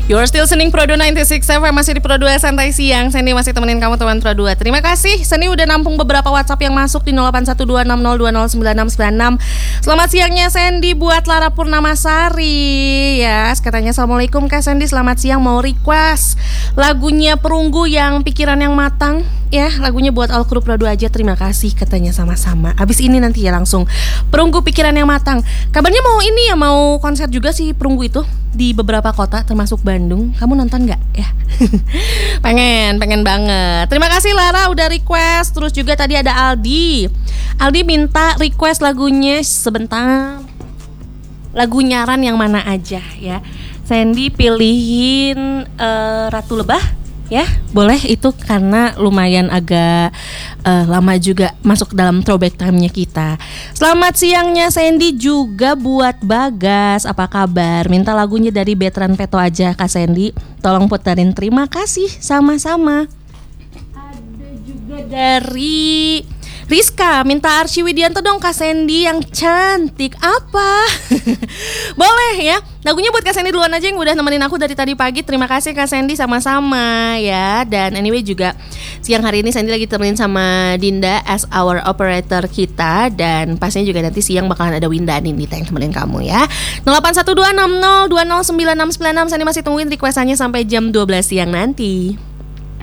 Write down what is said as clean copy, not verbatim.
You're still listening Pro 2 96 FM, masih di Pro 2 Santai Siang. Sandy masih temenin kamu teman Pro 2. Terima kasih. Sandy udah nampung beberapa WhatsApp yang masuk di 081260209696. Selamat siangnya Sandy buat Lara Purnamasari. Ya, katanya Assalamualaikum Kak Sandy, selamat siang, mau request lagunya Perunggu yang Pikiran yang Matang. Ya, lagunya buat all kru Pro 2 aja. Terima kasih, katanya sama-sama. Abis ini nanti ya langsung Perunggu Pikiran yang Matang. Kabarnya mau ini ya, mau konser juga sih Perunggu itu di beberapa kota termasuk Bandung. Kamu nonton nggak ya? pengen banget. Terima kasih Lara udah request. Terus juga tadi ada Aldi minta request lagunya sebentar. Lagu Nyaran yang mana aja ya? Sandy pilihin Ratu Lebah ya, boleh itu karena lumayan agak lama juga masuk dalam throwback time-nya kita. Selamat siangnya Sandy juga buat Bagas, apa kabar? Minta lagunya dari Betran Peto aja Kak Sandy, tolong puterin. Terima kasih, sama-sama. Ada juga dari Rizka, minta Arsy Widianto dong Kak Sandy yang cantik. Apa? Boleh ya. Lagunya buat Kak Sandy duluan aja yang udah nemenin aku dari tadi pagi. Terima kasih Kak Sandy, sama-sama ya. Dan anyway juga siang hari ini Sandy lagi temenin sama Dinda as our operator kita. Dan pastinya juga nanti siang bakalan ada Winda Nindita yang temenin kamu ya. 081260209696. Sandy masih tungguin requestannya sampai jam 12 siang nanti.